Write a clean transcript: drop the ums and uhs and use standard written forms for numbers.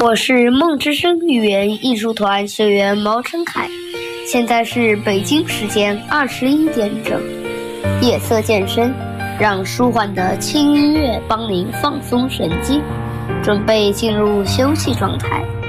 我是梦之声语言艺术团学员毛晨凯，现在是北京时间21点整，夜色渐深，让舒缓的轻音乐帮您放松神经，准备进入休息状态。